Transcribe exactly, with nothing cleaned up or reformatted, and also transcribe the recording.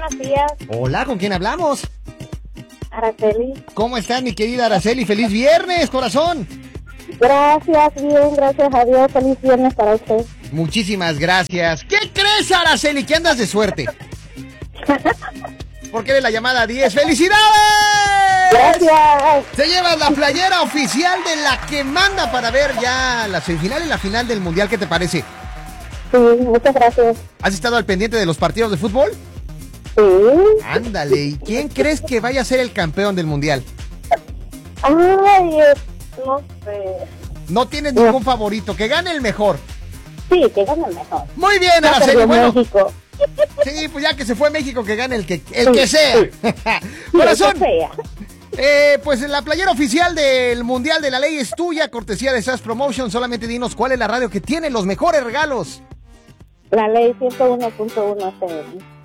buenos días. Hola, ¿con quién hablamos? Araceli. ¿Cómo estás, mi querida Araceli? ¡Feliz viernes, corazón! Gracias, bien, gracias a Dios. Feliz viernes para usted. Muchísimas gracias. ¿Qué crees, Araceli? ¿Que andas de suerte? Porque eres la llamada diez. ¡Felicidades! Gracias. Se lleva la playera oficial de la que manda para ver ya la semifinal y la final del Mundial. ¿Qué te parece? Sí, muchas gracias. ¿Has estado al pendiente de los partidos de fútbol? Sí. Ándale, ¿y quién crees que vaya a ser el campeón del Mundial? Ay, eh, no sé. No tienes ningún favorito, que gane el mejor. Sí, que gane el mejor. Muy bien, Ya Araceli, perdió bueno. México. Sí, pues ya que se fue México, que gane el que, el Sí, que sea. sí. Corazón, Sí, que sea. eh, pues la playera oficial del Mundial de la Ley es tuya, cortesía de S A S Promotion. Solamente dinos cuál es la radio que tiene los mejores regalos. La ley ciento uno punto uno F M.